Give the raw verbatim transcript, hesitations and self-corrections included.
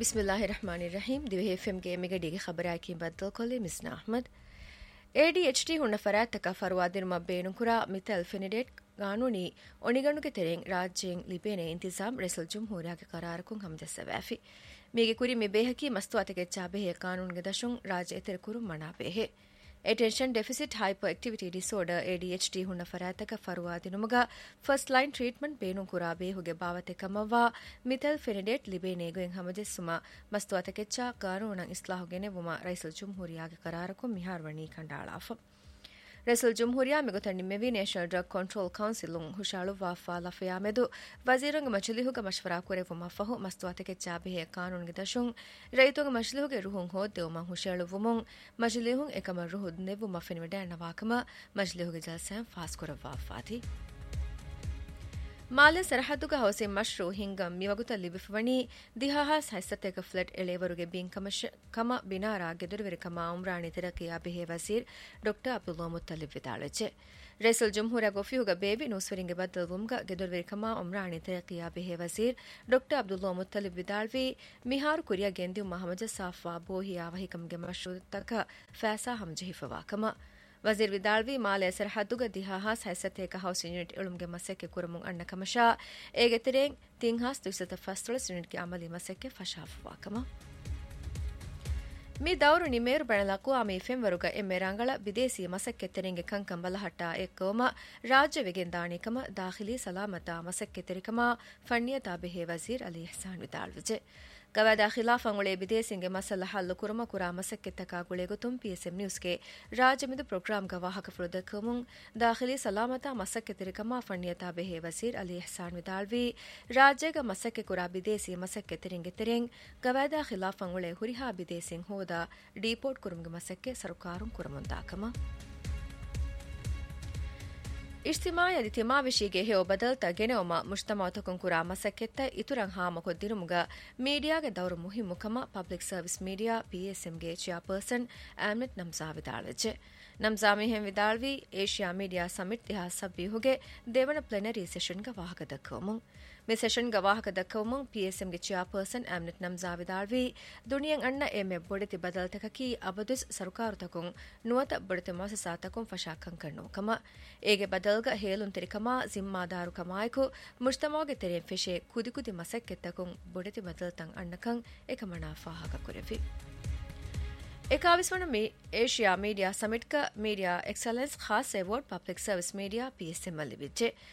ಬಿಸ್ಮಿಲ್ಲಾಹಿರ್ರಹಮಾನಿರ್ರಹೀಂ ದಿವೆ FM ಗೆ ಮಿಗಡಿಗೆ ಖಬರಾಕಿ ಬದ್ದಲ್ ಕೊಲ್ಲಿ ಮಿಸ್ನಾ Ahmed ಎಡಿಎಚ್ಟಿ ಹುಣ್ಣ ಫರಾತಕ ಫರ್ವಾದಿರ್ ಮಬ್ಬೇನು ಕುರಾ ಮಿತಲ್ ಫೆನಿಡೇಟ್ ಕಾನೂನಿ ಒಣಿಗಣುಗೆ ತೆರೆಂ ರಾಜ್ಯಂ ಲಿಬೇನೆ ಇಂತಿಜಾಮ್ wrestle ಜುಮ್ಹೂರಿಯಾಗೆ ಕರಾರಕುಂ ಹಮ್ದೆಸವಾಫಿ ಮೀಗೆ ಕುರಿ ಮಿ ಬೇಹಕಿ ಮಸ್ತು ಅತಗೆ ಚಾಬೆಹೆ ಕಾನೂನ್ಗೆ ದಶುಂ ರಾಜ್ಯ ಎತೆರೆ ಕುರು ಮಣಾಬೇಹೆ Attention Deficit Hyperactivity Disorder A D H D hunna farataka farwadinumuga first line treatment beenun kurabe huge bawate kamawa mithal phenidate libene goen hamajessuma mastu atakecha qanunan islahu genevuma raisul jumhuriyage qararakum miharwani kandalafa Raisul Jumhuriya Megotan Mevi National Drug Control Council lung hushalu wafa lafaya medu wazirunga machlihuga mashwara kurevuma fahu mastuateke chabihe kanun ge dashun raitunga machlihuge ruhun hodde uma hushalu wumun majlihun ekama ruhud nevu mafenweda nawakama majlihuge jalsan fas kurava fati ಮಾಲೆ ಸರಹದ್ದುಗ ಹೌಸೆ ಮಶ್ರೂ ಹಿಂಗಂ ಮಿವಗುತ ಲಿಬಿಫವಣಿ ದಿಹಾಹಾಸ್ ಹೈಸತೆಕ flood ಎಳೆವರುಗೆ bin ಕಮಶ ಕಮ ಬಿನಾರಾ ಗೆದುರುವೆರೆ ಕಮ ಉಮ್ರಾಣಿ ತೆರಕಿಯಾ ಬಿಹೆ ವಜೀರ್ doctor Abdullah ಮುತ್ತಲಿಬ್ ವಿದಾಳಚೆ ರೈಸುಲ್ ಜುಮ್ಹೂರಿಯ ಗೊಫಿಯುಗ baby ನೂಸ್ವರಿಂಗೆ ಬದ್ದಲ್ ವುಮ್ಗ ಗೆದುರುವೆರೆ ಕಮ ಉಮ್ರಾಣಿ ತೆರಕಿಯಾ ಬಿಹೆ ವಜೀರ್ doctor Abdullah ಮುತ್ತಲಿಬ್ ವಿದಾಳ್ವಿ ಮಿಹಾರು ಕುರಿಯ ಗೆಂದಿ ಮಹಮಜ ಸಾಫ್ವಾ ಬೋಹಿಯಾ ವಹಿಕಂಗೆ ಮಶ್ರೂ ತಕ ಫಾಸಾ ಹಮ್ಜಹಿಫವಾ ಕಮ ವಜೀರ್ ವಿದಾಳ್ವಿ ಮಾಲೆ ಸರಹದ್ದುಗ ದಿಹಾಹಾಸ್ ಹೈಸತೆಕ house unit ಇಳುಮ್ಗೆ ಮಸಕ್ಕೆ ಕುರಮುಂ ಅಣ್ಣ ಕಮಶಾ ಏಗೆ ತೆರೆಂ ತಿಂಹಾಸ್ ದುಸತ ಫಸ್ತೊಳಸ್ ಯೂನಿಟ್ಗೆ ಅಮಲಿ ಮಸಕ್ಕೆ ಫಶಾಫವಾಕಮ ಮಿ ದೌರು ನಿಮೇರು ಬಣಲಕು ಆಮಿ ಫೆಂವರುಗ ಎಮ್ಮೆ ರಂಗಳ ವಿದೇಶಿ ಮಸಕ್ಕೆ ತೆರೆಂಗೆ ಕಂಕಂ ಬಲಹಟ್ಟ ಎಕ್ಕೋಮ ರಾಜ್ಯ ವಿಗೆಂದಾಣಿಕಮ ದಾಖಿಲಿ ಸಲಾಮತ ಮಸಕ್ಕೆ ತೆರಿಕಮ ಫಣ್ಣಿಯತಾ ಬೆಹೆ ವಜೀರ್ ಅಲಿ ಇಹ್ಸಾನ್ ವಿದಾಳ್ವಿಜೆ ಗವಾದ ಖಿಲಾಫಂಗುಳೆ ವಿದೇಶಿಂಗೆ ಮಸಲ ಹಲ್ಲು ಕುರಮ ಕುರಾ ಮಸಕ್ಕೆತ್ತಕ ಗುಳೆಗುತುಂ ಪಿಎಸ್ಎಂ ನ್ಯೂಸ್ಗೆ ರಾಜಮಿದು ಪ್ರೋಗ್ರಾಂ ಗವಾಹಕ ಫುರುದಕಮುಂ ದಾಖಿಲಿ ಸಲಾಮತ ಮಸಕ್ಕೆ ತೆರಿಕಮ ಫಣ್ಣಿಯತಾ ಬೆಹೆ ವಜೀರ್ ಅಲಿ ಇಹ್ಸಾನ್ ವಿದಾಳ್ವಿ ರಾಜ್ಯಗ ಮಸಕ್ಕೆ ಕುರಾ ವಿದೇಶಿ ಮಸಕ್ಕೆ ತೆರೆಂಗೆ ತೆರೆಂ ಗವಾದ ಖಿಲಾಫಂಗುಳೆ ಹುರಿಹಾ ವಿದೇಶಿಂಗ್ ಹೋದ deport ಕುರುಂಗೆ ಮಸಕ್ಕೆ ಸರ್ಕಾರುಂ ಕುರಮುಂದಾಕಮ ಇಜ್ತಿಮಾಯ ದಿತಿಮಾ ವಿಶಿಗೆ ಹೇವ ಬದಲ್ತ ಗೆನೆವಮ ಮುಜ್ತಮಾತಕಂ ಕುರಾ ಮಸಕ್ಕೆತ್ತ ಇತುರಂ ಹಾಮಕೊ ದಿರುಮುಗ ಮೀಡಿಯಾಗೆ ದೌರು ಮುಹಿಮ್ಮುಕಮ public service media ಪಿಎಸ್ಎಂಗೆ chairperson ಆಮ್ನೆಟ್ ನಮ್ಜಾ ವಿದಾಳವೆಜೆ ನಮ್ಜಾ ಮಿಹೆಂ ವಿದಾಳ್ವಿ Asia media summit ದಿಹಾ ಸಬ್ಬಿಹುಗೆ ದೇವನ ಪ್ಲೆನರಿ ಸೆಷನ್ ಗವಾಹಕ ದಕ್ಕವಮುಂ ಮಿ ಸೆಷನ್ ಗವಾಹಕ ದಕ್ಕವಮುಂ ಪಿಎಸ್ಎಂಗೆ ಚೇರ್ಪರ್ಸನ್ ಆಮ್ನೆಟ್ ನಮ್ಜಾ ವಿದಾಳ್ವಿ ದುನಿಯಂ ಅಣ್ಣ ಎಮ್ಮೆ ಬೊಡೆತಿ ಬದಲ್ತಕಕಿ ಅಬದುಸ್ ಸರ್ಕಾರತಕುಂ ನುವತ ಬೊಡೆತಿ ಮಸಸಾತಕುಂ ಫಶಾಕಂ ಕಣ್ಣೋಕಮ ಏಗೆ ಬದಲ್ಗ ಹೇಲುನ್ ತೆರಿಕಮ ಜಿಮ್ಮಾದಾರು ಕಮಾಯಕು ಮುಜ್ತಮಾಗೆ ತೆರೆಂ ಫೆಶೆ ಕುದಿ ಕುದಿ ಮಸಕ್ಕೆತ್ತಕುಂ ಬೊಡೆತಿ ಬದಲ್ತಂ ಅಣ್ಣಕಂ ಏಕಮಣಾ ಫಾಹಕ ಕುರೆಫಿ इक्कीसवां एशिया मीडिया समिट का मीडिया एक्सलेंस खास award public service media PSM लिबिचे